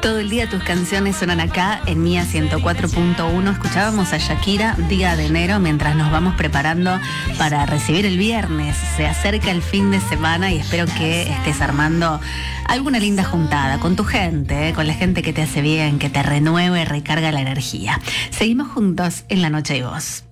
Todo el día tus canciones suenan acá en Mía 104.1. Escuchábamos a Shakira, Día de Enero, mientras nos vamos preparando para recibir el viernes. Se acerca el fin de semana y espero que estés armando alguna linda juntada con tu gente, con la gente que te hace bien, que te renueve y recarga la energía. Seguimos juntos en La Noche y Voz.